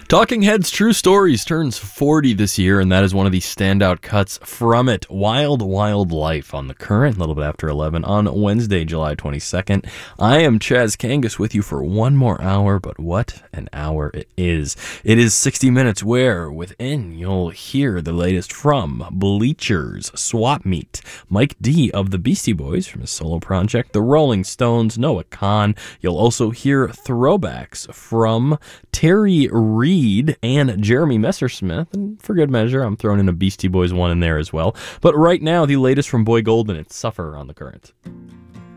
Talking Heads True Stories turns 40 this year, and that is one of the standout cuts from it. Wild, Wild Life on The Current, a little bit after 11 on Wednesday, July 22nd. I am Chaz Kangas with you for one more hour, but what an hour it is. It is 60 minutes where, within, you'll hear the latest from Bleachers, Swap Meet, Mike D of the Beastie Boys from his solo project, The Rolling Stones, Noah Kahan. You'll also hear throwbacks from Terry Reid and Jeremy Messersmith, and for good measure, I'm throwing in a Beastie Boys one in there as well. But right now, the latest from Boy Golden, it's Suffer on The Current.